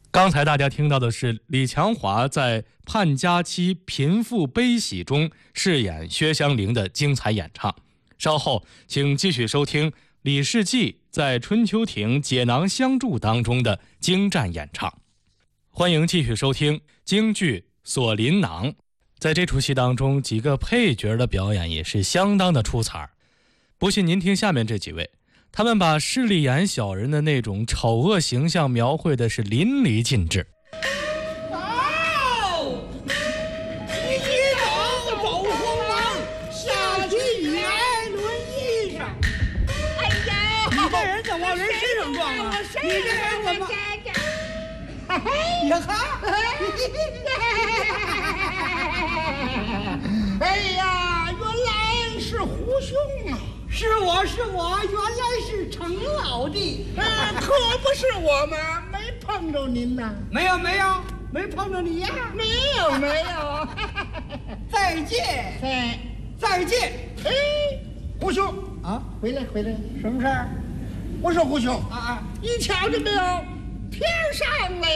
刚才大家听到的是李强华在《盼佳期贫富悲喜》中饰演薛湘灵的精彩演唱。稍后请继续收听李世济在《春秋亭解囊相助》当中的精湛演唱。欢迎继续收听京剧《锁麟囊》。在这出戏当中，几个配角的表演也是相当的出彩。不信您听下面这几位，他们把势利眼小人的那种丑恶形象描绘的是淋漓尽致。 走慌忙，下去与艾伦衣裳。 哎呀， 你这人怎么往人身上撞啊？你这人怎么？呀哈！哎呀，原来是胡兄啊！是我，原来是程老弟。可不是我们没碰着您呐。没有，没碰着你呀。没有。再见。哎，胡兄啊，回来，什么事儿？我说胡兄啊，你瞧见没有？天上来